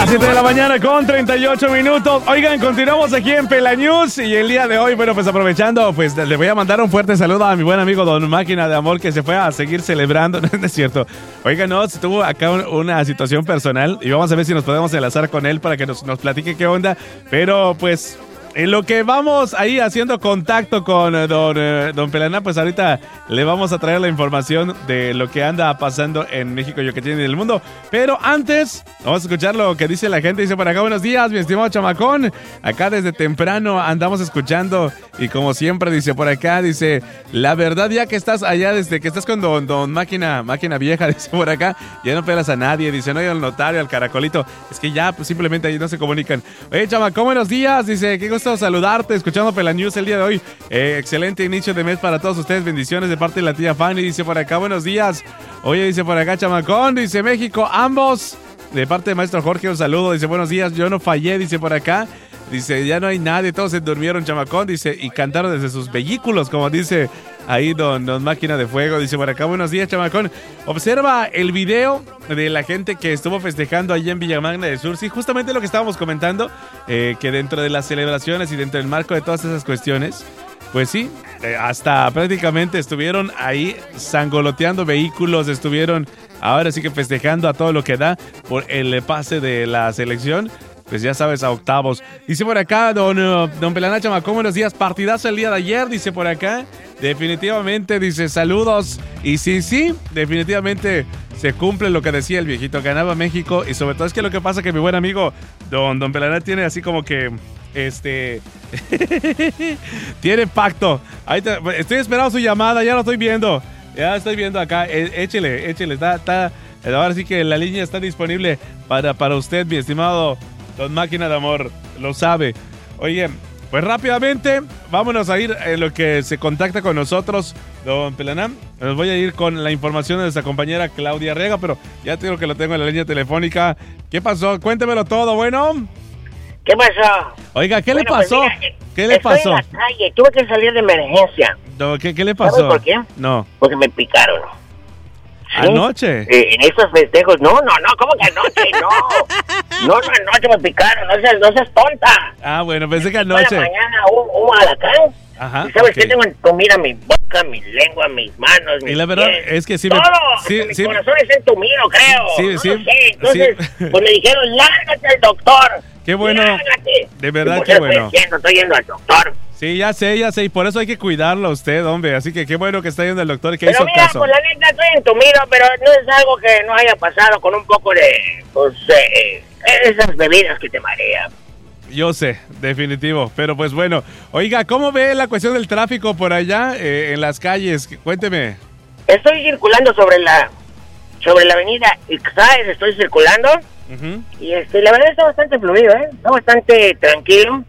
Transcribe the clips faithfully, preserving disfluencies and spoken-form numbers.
siete de la mañana con treinta y ocho minutos. Oigan, continuamos aquí en Pela News y el día de hoy, bueno, pues aprovechando, pues le voy a mandar un fuerte saludo a mi buen amigo Don Máquina de Amor, que se fue a seguir celebrando. No es cierto. Oigan, no, tuvo acá un, una situación personal y vamos a ver si nos podemos enlazar con él para que nos, nos platique qué onda. Pero pues en lo que vamos ahí haciendo contacto con eh, don, eh, don Pelaná, pues ahorita le vamos a traer la información de lo que anda pasando en México, Yucatán y en el mundo. Pero antes, vamos a escuchar lo que dice la gente. Dice por acá, buenos días, mi estimado chamacón. Acá desde temprano andamos escuchando y como siempre, dice por acá, dice, la verdad ya que estás allá, desde que estás con don, don Máquina, Máquina Vieja, dice por acá, ya no pelas a nadie. Dice, no hay al notario, al caracolito. Es que ya, pues simplemente ahí no se comunican. Oye, chamacón, buenos días. Dice, qué gusto saludarte, escuchando Pela News el día de hoy. Eh, excelente inicio de mes para todos ustedes. Bendiciones de parte de la tía Fanny. Dice por acá, buenos días. Oye, dice por acá, chamacón. Dice México, ambos. De parte de maestro Jorge, un saludo. Dice, buenos días, yo no fallé. Dice por acá. Dice, ya no hay nadie, todos se durmieron, chamacón. Dice, y cantaron desde sus vehículos, como dice ahí don, don Máquina de Fuego. Dice por acá, buenos días, chamacón. Observa el video de la gente que estuvo festejando allá en Villamagna del Sur. Sí, justamente lo que estábamos comentando, eh, que dentro de las celebraciones y dentro del marco de todas esas cuestiones, pues sí, eh, hasta prácticamente estuvieron ahí sangoloteando vehículos, estuvieron ahora sí que festejando a todo lo que da por el pase de la selección. Pues ya sabes, a octavos. Dice por acá, don, uh, don Pelaná Chamacón, buenos días, partidazo el día de ayer, dice por acá. Definitivamente, dice, saludos. Y sí, sí, definitivamente se cumple lo que decía el viejito, ganaba México. Y sobre todo es que lo que pasa que mi buen amigo, don, don Pelaná, tiene así como que, este, tiene pacto. Ahí te, estoy esperando su llamada, ya lo estoy viendo. Ya estoy viendo acá, é, échele, échele, está, está, ahora sí que la línea está disponible para, para usted, mi estimado Don Máquina de Amor, lo sabe. Oye, pues rápidamente, vámonos a ir en lo que se contacta con nosotros, don Pelaná. Nos voy a ir con la información de nuestra compañera Claudia Arriaga, pero ya tengo que lo tengo en la línea telefónica. ¿Qué pasó? Cuéntemelo todo, bueno. ¿Qué pasó? Oiga, ¿qué bueno, le pasó? Pues mira, ¿Qué le estoy pasó? En la calle, tuve que salir de emergencia. No, ¿qué, ¿Qué le pasó? ¿Sabes por qué? No. Porque me picaron. ¿Sí? ¿Anoche? Eh, en estos festejos, no, no, no, ¿cómo que anoche? No, no, no, anoche me picaron, no seas, no seas tonta. Ah, bueno, pensé que Me anoche. picó en la mañana un, un alacrán. Ajá. ¿Y sabes okay. qué? Tengo en comida mi boca, mi lengua, mis manos, mis Y la verdad pies, es que sí todo, me... Sí, mi sí, corazón es entumido, creo. Sí, no sí, lo sé. Entonces, sí. pues me dijeron, lárgate al doctor. Qué bueno. Lárgate. De verdad, y pues qué estoy bueno. Haciendo, estoy yendo al doctor. Sí, ya sé, ya sé, y por eso hay que cuidarlo a usted, hombre. Así que qué bueno que está yendo el doctor y que pero hizo mira, caso. pues la neta estoy entumido, pero no es algo que no haya pasado con un poco de, pues, eh, esas bebidas que te marean. Yo sé, definitivo. Pero pues bueno, oiga, ¿cómo ve la cuestión del tráfico por allá eh, en las calles? Cuénteme. Estoy circulando sobre la sobre la avenida Ixáez, estoy circulando. Uh-huh. Y este, la verdad está bastante fluido, ¿eh? Está bastante tranquilo.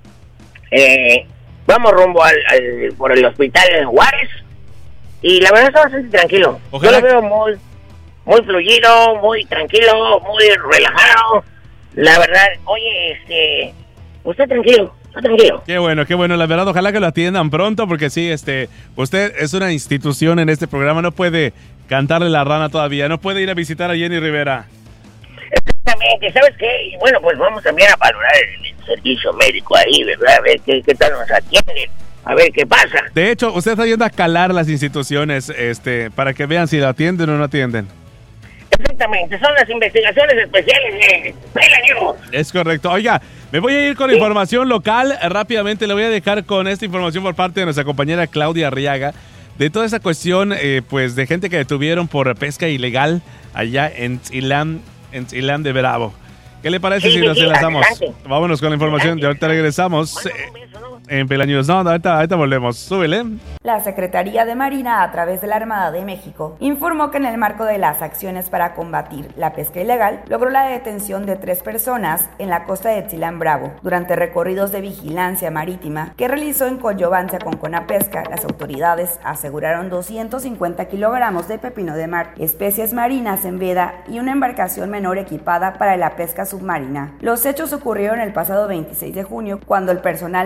Eh, vamos rumbo al, al por el hospital de Juárez. Y la verdad está bastante tranquilo. Ojalá. Yo lo veo muy, muy fluido, muy tranquilo, muy relajado. La verdad, oye, este, usted tranquilo, está tranquilo. Qué bueno, qué bueno. La verdad, ojalá que lo atiendan pronto, porque sí, este, usted es una institución en este programa, no puede cantarle la rana todavía, no puede ir a visitar a Jenny Rivera. Exactamente, ¿sabes qué? Y bueno, pues vamos también a valorar el, el servicio médico ahí, ¿verdad? A ver qué, qué tal nos atienden, a ver qué pasa. De hecho, usted está yendo a calar las instituciones, este, para que vean si lo atienden o no atienden. Exactamente, son las investigaciones especiales de Pela News. Es correcto. Oiga, me voy a ir con ¿Sí? información local. Rápidamente le voy a dejar con esta información por parte de nuestra compañera Claudia Arriaga, de toda esa cuestión, eh, pues, de gente que detuvieron por pesca ilegal allá en Tzilán, en Tzilán de Bravo. ¿Qué le parece Sí, si sí, nos sí, enlazamos? adelante. Vámonos con la información. De ahorita regresamos. Mándame Eh, un beso, ¿no? En Pela News. No, ahorita, ahorita volvemos. Súbele. La Secretaría de Marina, a través de la Armada de México, informó que en el marco de las acciones para combatir la pesca ilegal, logró la detención de tres personas en la costa de Tzilán Bravo. Durante recorridos de vigilancia marítima que realizó en coadyuvancia con Conapesca, las autoridades aseguraron doscientos cincuenta kilogramos de pepino de mar, especies marinas en veda y una embarcación menor equipada para la pesca submarina. Los hechos ocurrieron el pasado veintiséis de junio, cuando el personal naval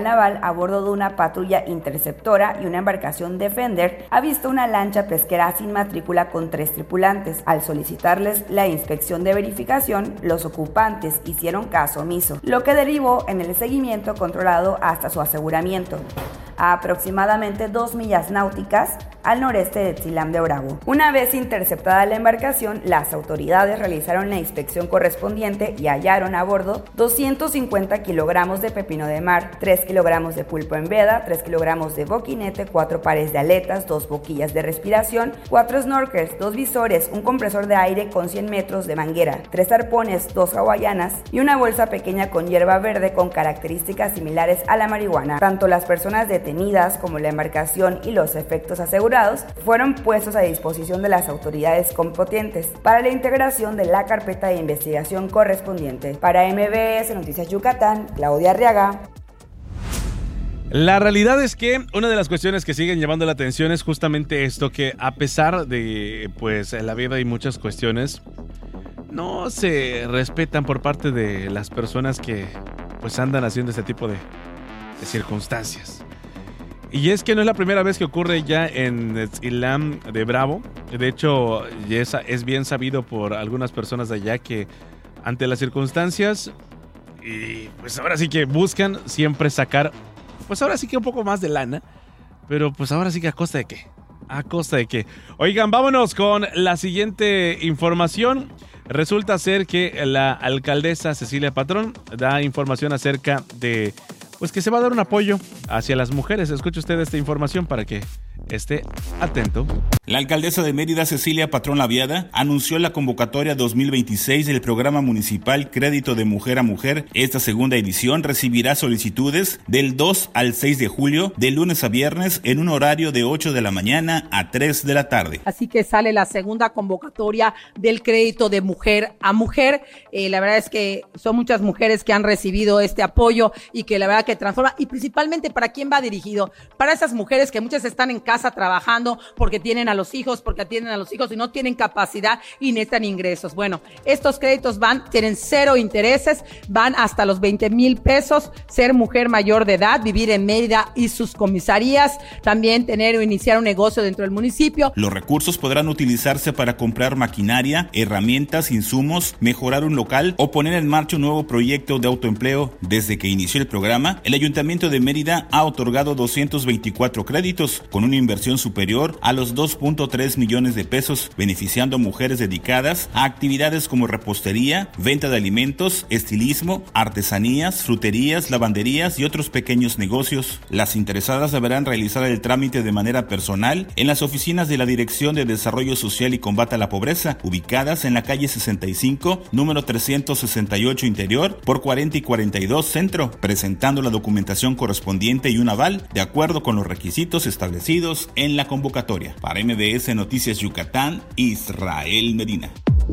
a bordo de una patrulla interceptora y una embarcación Defender, avistó una lancha pesquera sin matrícula con tres tripulantes. Al solicitarles la inspección de verificación, los ocupantes hicieron caso omiso, lo que derivó en el seguimiento controlado hasta su aseguramiento, a aproximadamente dos millas náuticas al noreste de Tzilam de Bravo. Una vez interceptada la embarcación, las autoridades realizaron la inspección correspondiente y hallaron a bordo doscientos cincuenta kilogramos de pepino de mar, tres kilogramos de pulpo en veda, tres kilogramos de boquinete, cuatro pares de aletas, dos boquillas de respiración, cuatro snorkels, dos visores, un compresor de aire con cien metros de manguera, tres arpones, dos hawaianas y una bolsa pequeña con hierba verde con características similares a la marihuana. Tanto las personas detenidas como la embarcación y los efectos asegurados fueron puestos a disposición de las autoridades competentes para la integración de la carpeta de investigación correspondiente. Para M B S Noticias Yucatán, Claudia Arriaga. La realidad es que una de las cuestiones que siguen llamando la atención es justamente esto, que a pesar de pues la vida y muchas cuestiones, no se respetan por parte de las personas que pues andan haciendo este tipo de, de circunstancias. Y es que no es la primera vez que ocurre ya en Tzilam de Bravo. De hecho, es, es bien sabido por algunas personas de allá que ante las circunstancias, y pues ahora sí que buscan siempre sacar, pues ahora sí que un poco más de lana, pero pues ahora sí que a costa de qué, a costa de qué. Oigan, vámonos con la siguiente información. Resulta ser que la alcaldesa Cecilia Patrón da información acerca de pues que se va a dar un apoyo hacia las mujeres. Escuche usted esta información para que esté atento. La alcaldesa de Mérida, Cecilia Patrón Laviada, anunció la convocatoria dos mil veintiséis del programa municipal Crédito de Mujer a Mujer. Esta segunda edición recibirá solicitudes del dos al seis de julio, de lunes a viernes, en un horario de ocho de la mañana a tres de la tarde. Así que sale la segunda convocatoria del Crédito de Mujer a Mujer. Eh, la verdad es que son muchas mujeres que han recibido este apoyo y que la verdad que transforma. Y principalmente, ¿para quién va dirigido? Para esas mujeres que muchas están en casa trabajando porque tienen a los hijos, porque atienden a los hijos y no tienen capacidad y necesitan ingresos. Bueno, estos créditos van, tienen cero intereses, van hasta los veinte mil pesos, ser mujer mayor de edad, vivir en Mérida y sus comisarías, también tener o iniciar un negocio dentro del municipio. Los recursos podrán utilizarse para comprar maquinaria, herramientas, insumos, mejorar un local o poner en marcha un nuevo proyecto de autoempleo. Desde que inició el programa, el Ayuntamiento de Mérida ha otorgado doscientos veinticuatro créditos con una inversión superior a los dos punto tres millones de pesos, beneficiando a mujeres dedicadas a actividades como repostería, venta de alimentos, estilismo, artesanías, fruterías, lavanderías y otros pequeños negocios. Las interesadas deberán realizar el trámite de manera personal en las oficinas de la Dirección de Desarrollo Social y Combate a la Pobreza, ubicadas en la calle sesenta y cinco, número trescientos sesenta y ocho Interior, por cuarenta y cuarenta y dos Centro, presentando la documentación correspondiente y un aval de acuerdo con los requisitos establecidos en la convocatoria. Para M B S Noticias Yucatán, Israel Medina.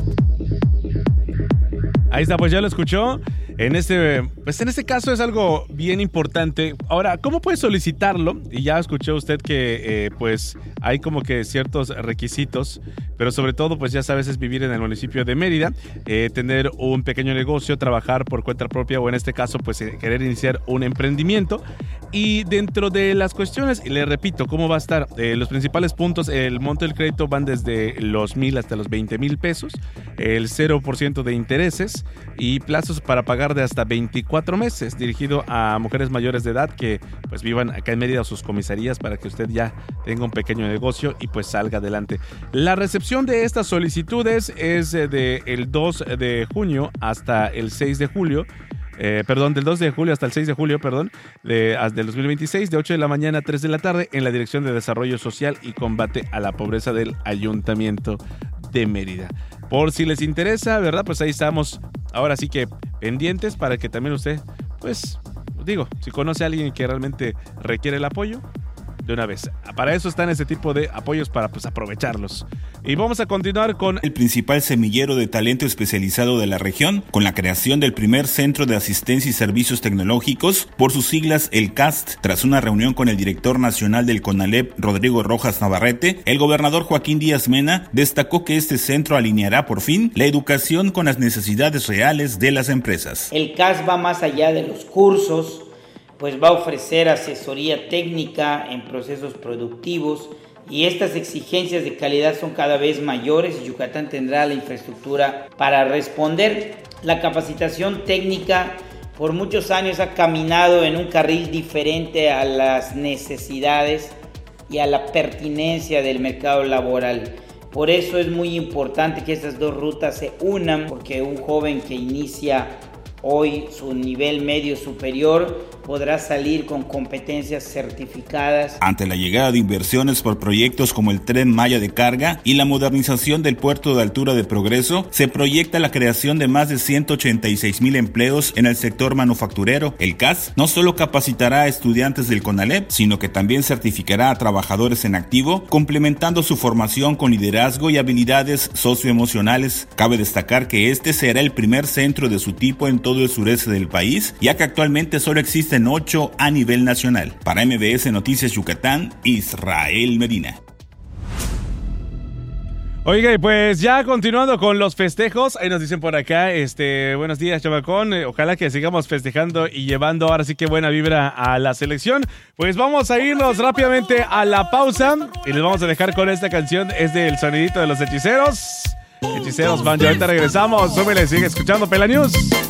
Ahí está, pues ya lo escuchó. En este, pues en este caso es algo bien importante. Ahora, ¿cómo puede solicitarlo? Y ya escuchó usted que eh, pues hay como que ciertos requisitos, pero sobre todo pues ya sabes, es vivir en el municipio de Mérida, eh, tener un pequeño negocio, trabajar por cuenta propia o en este caso pues eh, querer iniciar un emprendimiento. Y dentro de las cuestiones, y le repito, ¿cómo va a estar? Eh, los principales puntos, el monto del crédito van desde los mil hasta los veinte mil pesos, el cero por ciento de intereses y plazos para pagar de hasta veinticuatro meses, dirigido a mujeres mayores de edad que pues vivan acá en Mérida o sus comisarías para que usted ya tenga un pequeño negocio y pues salga adelante. La recepción de estas solicitudes es de el dos de junio hasta el seis de julio. Eh, perdón, del dos de julio hasta el seis de julio, perdón, de, del dos mil veintiséis, de ocho de la mañana a tres de la tarde, en la Dirección de Desarrollo Social y Combate a la Pobreza del Ayuntamiento de Mérida. Por si les interesa, ¿verdad? Pues ahí estamos, ahora sí que pendientes para que también usted, pues, digo, si conoce a alguien que realmente requiere el apoyo, de una vez. Para eso están ese tipo de apoyos, para pues aprovecharlos. Y vamos a continuar con el principal semillero de talento especializado de la región, con la creación del primer Centro de Asistencia y Servicios Tecnológicos, por sus siglas el C A S T. Tras una reunión con el director nacional del CONALEP, Rodrigo Rojas Navarrete, el gobernador Joaquín Díaz Mena destacó que este centro alineará por fin la educación con las necesidades reales de las empresas. El C A S va más allá de los cursos, pues va a ofrecer asesoría técnica en procesos productivos, y estas exigencias de calidad son cada vez mayores y Yucatán tendrá la infraestructura para responder. La capacitación técnica por muchos años ha caminado en un carril diferente a las necesidades y a la pertinencia del mercado laboral. Por eso es muy importante que estas dos rutas se unan, porque un joven que inicia hoy su nivel medio superior podrá salir con competencias certificadas. Ante la llegada de inversiones por proyectos como el Tren Maya de carga y la modernización del puerto de altura de Progreso, se proyecta la creación de más de ciento ochenta y seis mil empleos en el sector manufacturero. El C A S no solo capacitará a estudiantes del CONALEP, sino que también certificará a trabajadores en activo, complementando su formación con liderazgo y habilidades socioemocionales. Cabe destacar que este será el primer centro de su tipo en todo el sureste del país, ya que actualmente solo existen ocho a nivel nacional. Para M B S Noticias Yucatán, Israel Medina. Oiga, y pues ya continuando con los festejos, ahí nos dicen por acá, este, buenos días, Chavacón, eh, ojalá que sigamos festejando y llevando ahora sí que buena vibra a la selección. Pues vamos a irnos rápidamente a la pausa y les vamos a dejar con esta canción, es del sonidito de los hechiceros. Hechiceros Banjo, ahorita regresamos, súbele, sigue escuchando Pela News.